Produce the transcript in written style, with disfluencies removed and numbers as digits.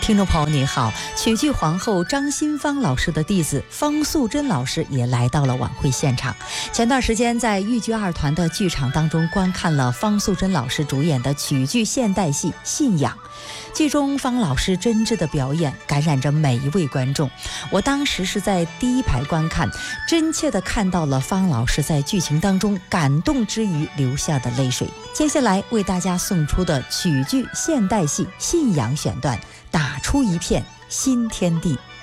听众朋友你好，曲剧皇后张新芳老师的弟子方素珍老师也来到了晚会现场。前段时间在豫剧二团的剧场当中观看了方素珍老师主演的曲剧现代戏《信仰》，剧中方老师真挚的表演感染着每一位观众。我当时是在第一排观看，真切地看到了方老师在剧情当中感动之余流下的泪水。接下来为大家送出的曲剧现代戏《信仰》选段，打出一片新天地。